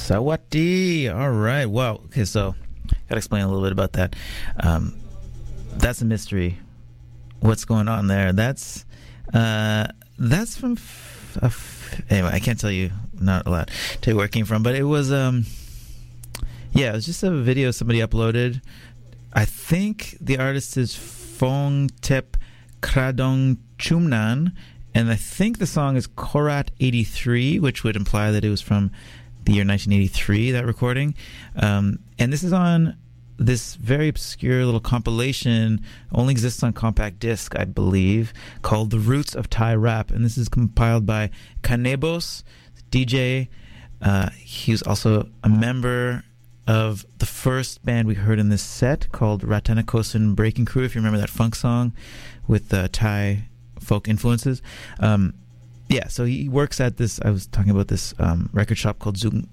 Sawati. All right. Well, okay, so gotta explain a little bit about that. That's a mystery. What's going on there? That's from anyway, I can't tell you, not allowed to tell you where it came from, but it was it was just a video somebody uploaded. I think the artist is Phongtep Kradong Chumnan, and I think the song is Korat 83, which would imply that it was from the year 1983, that recording. And this is on this very obscure little compilation, only exists on compact disc, I believe, called The Roots of Thai Rap. And this is compiled by Kanebos, DJ. He was also a member of the first band we heard in this set called Ratanakosin Breaking Crew, if you remember that funk song with Thai folk influences. So he works at this, I was talking about this record shop called Zoom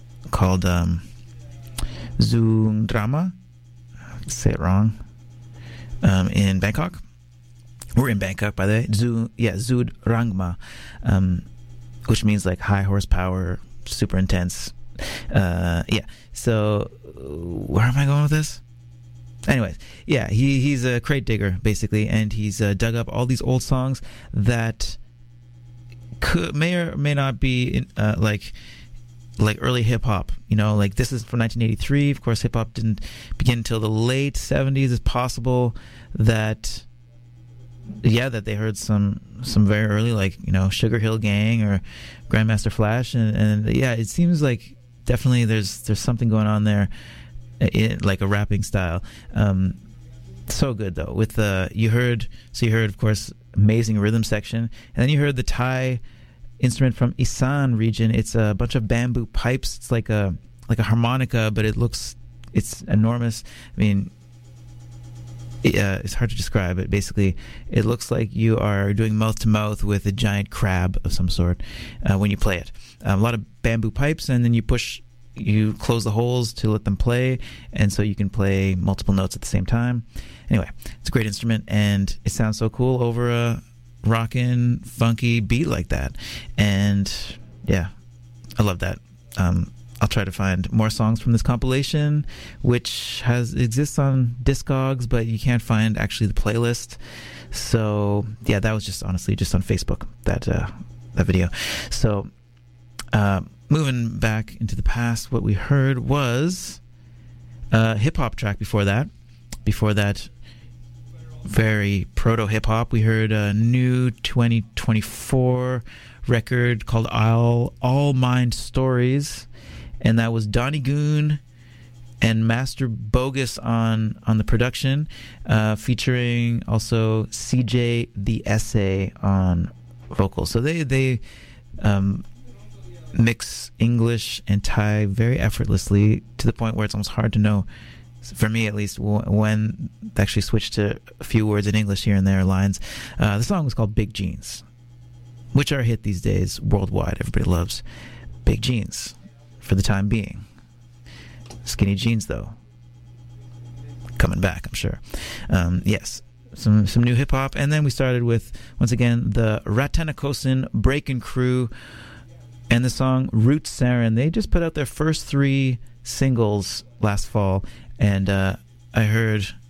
Drama. I say it wrong. In Bangkok. We're in Bangkok, by the way. Zood Rangma, which means like high horsepower, super intense. So where am I going with this? Anyways, he's a crate digger basically, and he's dug up all these old songs that may or may not be like early hip hop. You know, like this is from 1983. Of course, hip hop didn't begin until the late 70s. It's possible that they heard some very early, like, you know, Sugar Hill Gang or Grandmaster Flash, and it seems like definitely there's something going on there, in like a rapping style. So good though. With you heard of course amazing rhythm section, and then you heard the Thai instrument from Isan region. It's a bunch of bamboo pipes. It's like a harmonica, but it's enormous. I mean, it's hard to describe it. Basically, it looks like you are doing mouth to mouth with a giant crab of some sort when you play it. A lot of bamboo pipes, and then you close the holes to let them play, and so you can play multiple notes at the same time. Anyway, it's a great instrument, and it sounds so cool over a rockin', funky beat like that. And yeah, I love that. I'll try to find more songs from this compilation, which exists on Discogs, but you can't find actually the playlist. So yeah, that was just honestly just on Facebook, that video. So moving back into the past, what we heard was a hip-hop track before that. Very proto-hip-hop. We heard a new 2024 record called All Mind Stories, and that was Donnie Goon and Master Bogus on the production, featuring also CJ the Essay on vocals. So they mix English and Thai very effortlessly, to the point where it's almost hard to know, for me at least, when they actually switched to a few words in English here and there, lines. The song was called Big Jeans, which are a hit these days worldwide. Everybody loves big jeans for the time being. Skinny jeans, though, coming back, I'm sure. Yes, some new hip-hop. And then we started with, once again, the Ratanakosin Breakin' Crew and the song Root Sarin. They just put out their first 3 singles last fall, and I heard